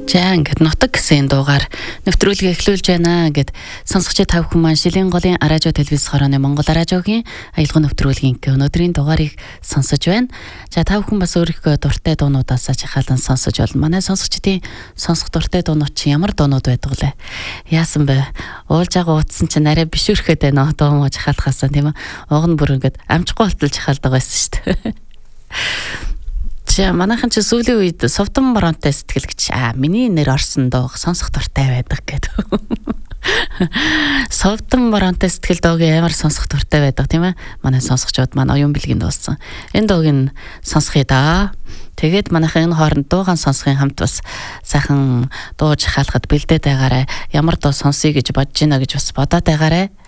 За ингээд нутаг гэсэн дуугаар нэвтрүүлгээ эхлүүлж байна гэд сонсогчид тав хүн маань Шилийн голын радио телевиз хорооны Монгол радиогийн аялал нэвтрүүлгийн өнөөдрийн дугаарыг сонсож байна. За тав хүн бас өөрийнхөө дуртай дуунуудаас жахаалан сонсож болно. Манай сонсогчдын сонсох дуртай дуунууд чи ямар дуунууд байдаг вэ? Яасан бэ? Уулж байгаа утсан чи нарай бишүүрхэд байна дуу муу жахаалахаасаа тийм үү? Уг нь бүр ингээд амжихгүй болтол жахаалдаг байсан шүү дээ. Манайхан ч сүүлийн үед Совдон Моронтой сэтгэлгч миний нэр орсон дууг сонсох дуртай байдаг гэдэг. Совдон Моронтой сэтгэл дууг ямар сонсох дуртай байдаг тийм ээ. Манай сонсогчдод маань оюун бэлгийн дууссан. Энэ дууг нь сонсхий да. Тэгээд манайхан энэ хооронд дуугаан сонсохын хамт бас сайхан дуу жахаалахад бэлдээд байгаарай. Ямар дуу сонсъё гэж бодож байна гэж бас бодоод байгаарай.